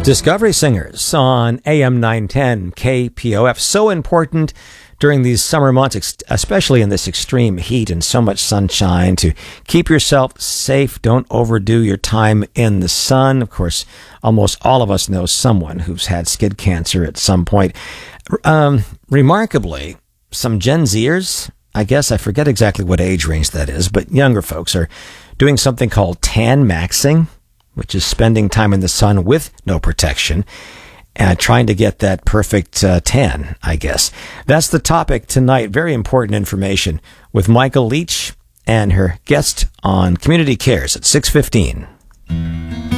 Discovery Singers on AM 910 KPOF. So important during these summer months, especially in this extreme heat and so much sunshine, to keep yourself safe. Don't overdo your time in the sun. Of course, almost all of us know someone who's had skin cancer at some point. Remarkably, some Gen Zers, I guess I forget exactly what age range that is, but younger folks are doing something called tan maxing, which is spending time in the sun with no protection and trying to get that perfect tan, I guess. That's the topic tonight. Very important information with Michael Leach and her guest on Community Cares at 6:15.